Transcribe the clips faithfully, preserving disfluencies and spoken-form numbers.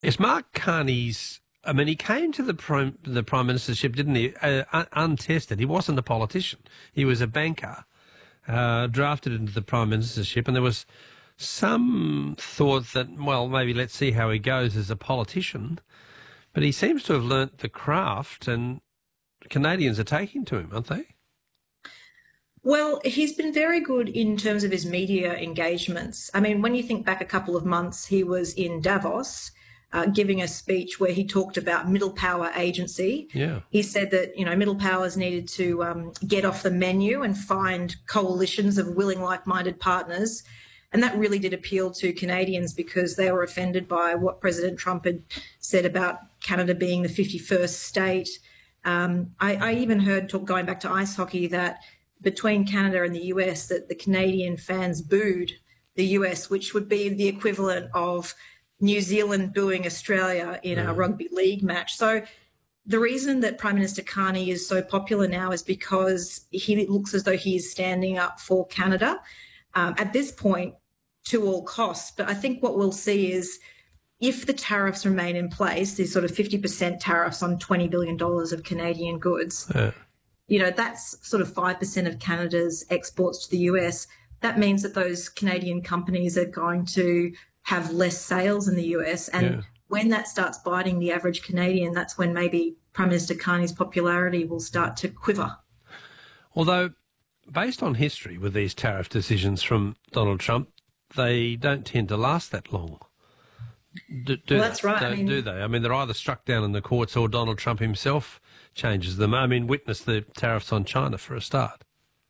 It's Mark Carney's. I mean, he came to the prime, the prime ministership, didn't he? Uh, un- untested. He wasn't a politician. He was a banker, uh, drafted into the prime ministership, and there was some thought that, well, maybe let's see how he goes as a politician. But he seems to have learnt the craft, and Canadians are taking to him, aren't they? Well, he's been very good in terms of his media engagements. I mean, when you think back a couple of months, he was in Davos uh, giving a speech where he talked about middle power agency. Yeah. He said that, you know, middle powers needed to um, get off the menu and find coalitions of willing, like-minded partners. And that really did appeal to Canadians because they were offended by what President Trump had said about Canada being the fifty-first state. Um, I, I even heard, talk, going back to ice hockey, that between Canada and the U S, that the Canadian fans booed the U S, which would be the equivalent of New Zealand booing Australia in Mm. a rugby league match. So the reason that Prime Minister Carney is so popular now is because he looks as though he is standing up for Canada um, at this point to all costs. But I think what we'll see is if the tariffs remain in place, these sort of fifty percent tariffs on twenty billion dollars of Canadian goods, Yeah. you know, that's sort of five percent of Canada's exports to the U S. That means that those Canadian companies are going to have less sales in the U S. And Yeah. when that starts biting the average Canadian, that's when maybe Prime Minister Carney's popularity will start to quiver. Although, based on history with these tariff decisions from Donald Trump, they don't tend to last that long. Do, do Well, that's they? right. Do, I mean- do they? I mean, they're either struck down in the courts or Donald Trump himself changes them. I mean, witness the tariffs on China for a start.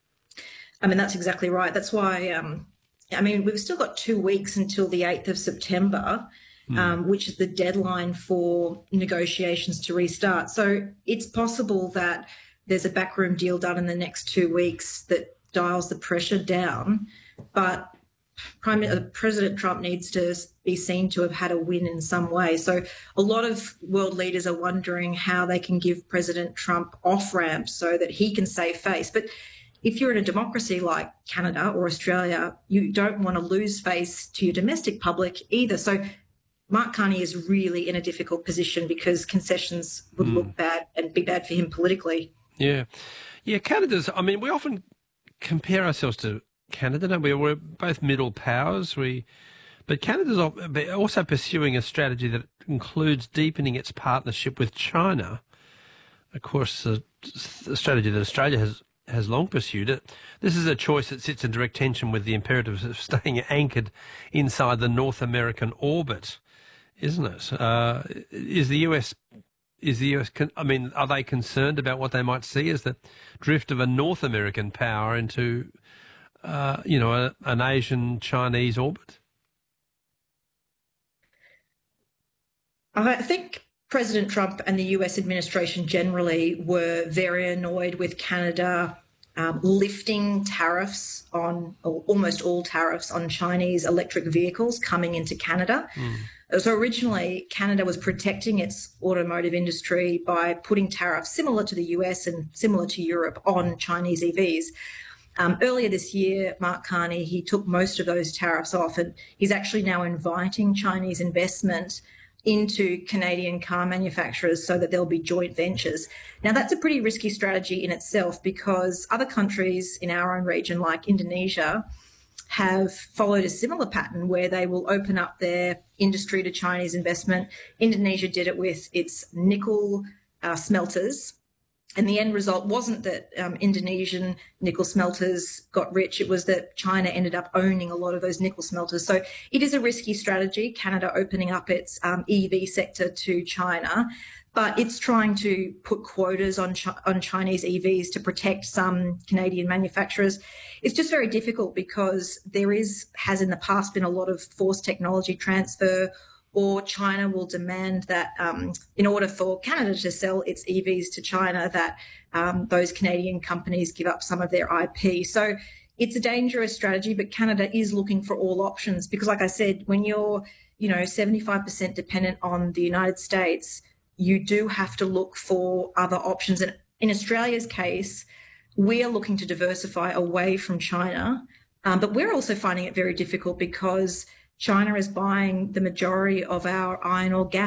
I mean, that's exactly right. That's why, um, I mean, we've still got two weeks until the eighth of September, um, which is the deadline for negotiations to restart. So it's possible that there's a backroom deal done in the next two weeks that dials the pressure down. But Prime uh, President Trump needs to be seen to have had a win in some way. So a lot of world leaders are wondering how they can give President Trump off-ramps so that he can save face. But if you're in a democracy like Canada or Australia, you don't want to lose face to your domestic public either. So Mark Carney is really in a difficult position because concessions would Mm. look bad and be bad for him politically. Yeah. Yeah, Canada's, I mean, we often compare ourselves to Canada, don't we? We're both middle powers. We, but Canada's al- also pursuing a strategy that includes deepening its partnership with China. Of course, a, a strategy that Australia has, has long pursued. It. This is a choice that sits in direct tension with the imperatives of staying anchored inside the North American orbit, isn't it? Uh, is the U S Is the U S? Con- I mean, are they concerned about what they might see as the drift of a North American power into, uh, you know, a, an Asian Chinese orbit? I think President Trump and the U S administration generally were very annoyed with Canada um, lifting tariffs on, or almost all tariffs on Chinese electric vehicles coming into Canada. Mm. So originally, Canada was protecting its automotive industry by putting tariffs similar to the U S and similar to Europe on Chinese E Vs. Um, earlier this year, Mark Carney, he took most of those tariffs off, and he's actually now inviting Chinese investment into Canadian car manufacturers so that there'll be joint ventures. Now, that's a pretty risky strategy in itself because other countries in our own region, like Indonesia, have followed a similar pattern where they will open up their industry to Chinese investment. Indonesia did it with its nickel uh, smelters. And the end result wasn't that um, Indonesian nickel smelters got rich. It was that China ended up owning a lot of those nickel smelters. So it is a risky strategy, Canada opening up its um, E V sector to China, but it's trying to put quotas on, Ch- on Chinese E Vs to protect some Canadian manufacturers. It's just very difficult because there is, has in the past been a lot of forced technology transfer, or China will demand that um, in order for Canada to sell its E Vs to China, that um, those Canadian companies give up some of their I P. So it's a dangerous strategy, but Canada is looking for all options because, like I said, when you're, you know, seventy-five percent dependent on the United States, you do have to look for other options. And in Australia's case, we are looking to diversify away from China, um, but we're also finding it very difficult because China is buying the majority of our iron ore gas.